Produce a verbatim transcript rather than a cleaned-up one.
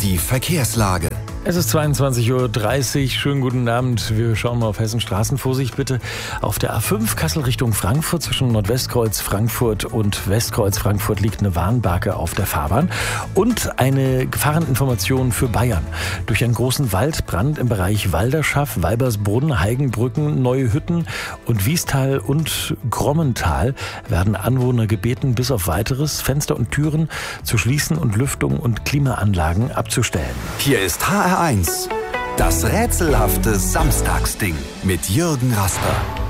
die Verkehrslage. Es ist zweiundzwanzig Uhr dreißig. Schönen guten Abend. Wir schauen mal auf Hessen. Straßenvorsicht bitte. Auf der A fünf Kassel Richtung Frankfurt zwischen Nordwestkreuz Frankfurt und Westkreuz Frankfurt liegt eine Warnbarke auf der Fahrbahn. Und eine Gefahreninformation für Bayern. Durch einen großen Waldbrand im Bereich Walderschaff, Weibersbrunn, Heigenbrücken, Neue Hütten und Wiestal und Grommental werden Anwohner gebeten, bis auf weiteres Fenster und Türen zu schließen und Lüftung und Klimaanlagen abzustellen. Hier ist H R eins, das rätselhafte Samstagsding mit Jürgen Rasper.